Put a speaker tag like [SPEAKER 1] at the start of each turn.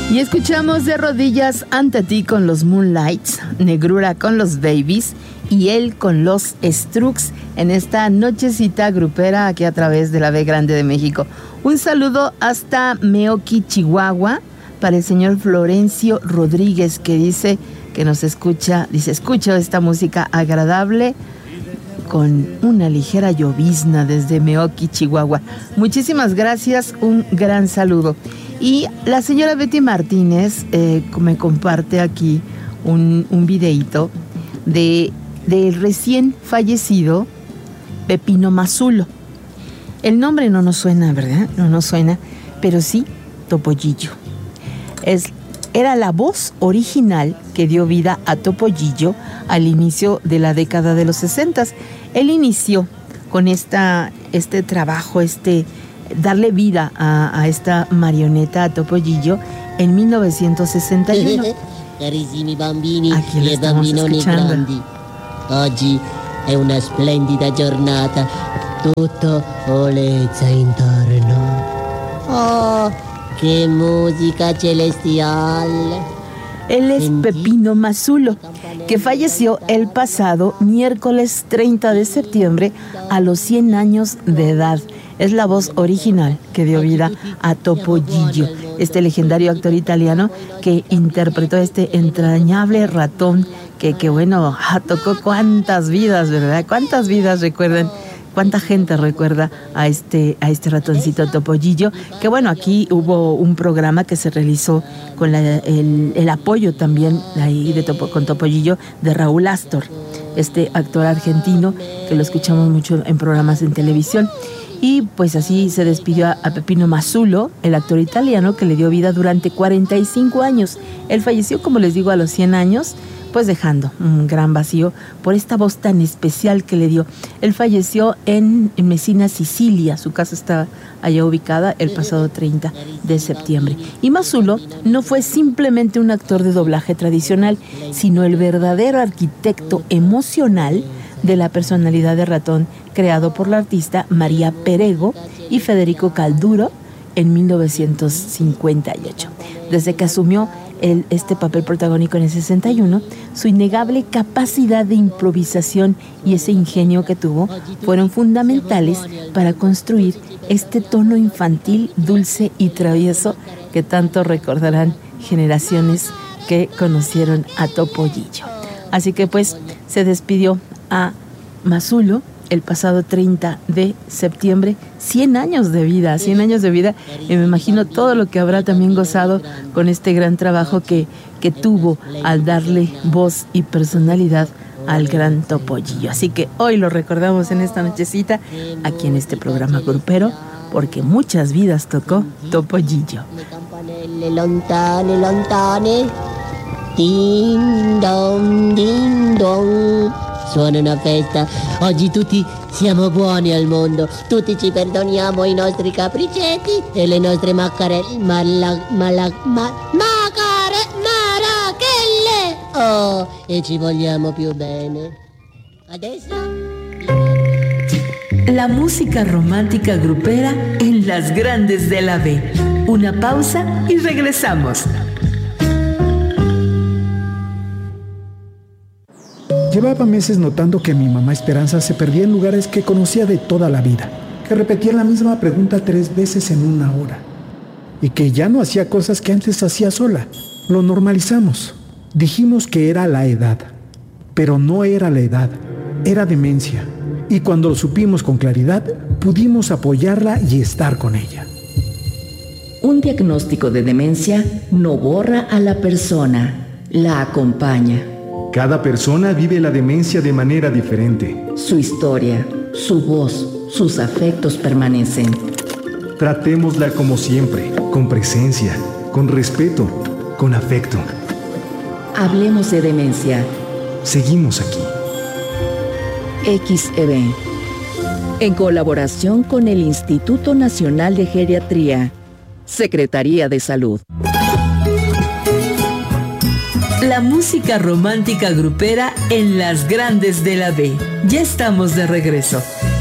[SPEAKER 1] Y escuchamos De rodillas ante ti con los Moonlights, Negrura con los Babies y él con los Strux en esta nochecita grupera aquí a través de la B Grande de México. Un saludo hasta Meoqui, Chihuahua, para el señor Florencio Rodríguez, que dice que nos escucha, escucho esta música agradable con una ligera llovizna desde Meoqui, Chihuahua. Muchísimas gracias, un gran saludo. Y la señora Betty Martínez me comparte aquí un videíto del recién fallecido Pepino Mazulo. El nombre no nos suena, ¿verdad? No nos suena, pero sí Topollillo. Era la voz original que dio vida a Topollillo al inicio de la década de los 60. Él inició con este trabajo, darle vida a esta marioneta, a Topollillo, en 1961.
[SPEAKER 2] Carissimi bambini
[SPEAKER 1] e bambinoni
[SPEAKER 2] grandi, oggi è una splendida giornata, tutto olezza intorno. Oh, che musica celestial.
[SPEAKER 1] Él es Pepino Mazulo, que falleció el pasado miércoles 30 de septiembre a los 100 años de edad. Es la voz original que dio vida a Topollillo, este legendario actor italiano que interpretó este entrañable ratón que bueno, tocó cuántas vidas, ¿verdad? ¿Cuántas vidas recuerdan? ¿Cuánta gente recuerda a este ratoncito Topollillo? Que bueno, aquí hubo un programa que se realizó con el apoyo también ahí con Topollillo de Raúl Astor, este actor argentino que lo escuchamos mucho en programas en televisión. Y pues así se despidió a Pepino Mazulo, el actor italiano que le dio vida durante 45 años. Él falleció, como les digo, a los 100 años, pues dejando un gran vacío por esta voz tan especial que le dio. Él falleció en Messina, Sicilia. Su casa está allá ubicada el pasado 30 de septiembre. Y Mazulo no fue simplemente un actor de doblaje tradicional, sino el verdadero arquitecto emocional de la personalidad de ratón creado por la artista María Perego y Federico Calduro en 1958. Desde que asumió este papel protagónico en el 61, su innegable capacidad de improvisación y ese ingenio que tuvo fueron fundamentales para construir este tono infantil, dulce y travieso que tanto recordarán generaciones que conocieron a Topollillo. Así que pues se despidió a Mazulo el pasado 30 de septiembre, 100 años de vida, y me imagino todo lo que habrá también gozado con este gran trabajo que tuvo al darle voz y personalidad al gran Topollillo. Así que hoy lo recordamos en esta nochecita, aquí en este programa grupero, porque muchas vidas tocó Topollillo.
[SPEAKER 2] Campanelle lontane, lontane, din dong, suona una festa. Oggi tutti siamo buoni al mondo, tutti ci perdoniamo i nostri capriccetti e le nostre marachelle. Oh, e ci vogliamo più bene. Adesso
[SPEAKER 1] la música romántica grupera en las grandes de la B. Una pausa y regresamos.
[SPEAKER 3] Llevaba meses notando que mi mamá Esperanza se perdía en lugares que conocía de toda la vida, que repetía la misma pregunta 3 veces en una hora, y que ya no hacía cosas que antes hacía sola. Lo normalizamos. Dijimos que era la edad, pero no era la edad, era demencia. Y cuando lo supimos con claridad, pudimos apoyarla y estar con ella.
[SPEAKER 4] Un diagnóstico de demencia no borra a la persona, la acompaña.
[SPEAKER 5] Cada persona vive la demencia de manera diferente.
[SPEAKER 4] Su historia, su voz, sus afectos permanecen.
[SPEAKER 5] Tratémosla como siempre, con presencia, con respeto, con afecto.
[SPEAKER 4] Hablemos de demencia.
[SPEAKER 5] Seguimos aquí.
[SPEAKER 4] XEB, en colaboración con el Instituto Nacional de Geriatría, Secretaría de Salud.
[SPEAKER 1] La música romántica grupera en las grandes de la B. Ya estamos de regreso.